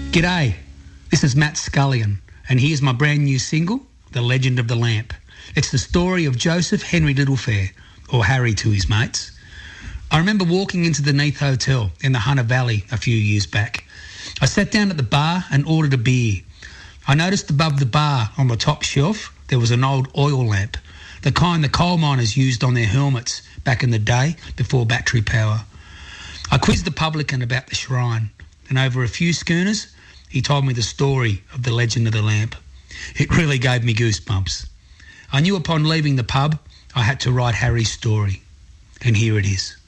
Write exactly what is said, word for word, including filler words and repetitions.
G'day, this is Matt Scullion, and here's my brand new single, The Legend of the Lamp. It's the story of Joseph Henry Littlefair, or Harry to his mates. I remember walking into the Neath Hotel in the Hunter Valley a few years back. I sat down at the bar and ordered a beer. I noticed above the bar on the top shelf there was an old oil lamp, the kind the coal miners used on their helmets back in the day before battery power. I quizzed the publican about the shrine, and over a few schooners he told me the story of the legend of the lamp. It really gave me goosebumps. I knew upon leaving the pub I had to write Harry's story, and here it is.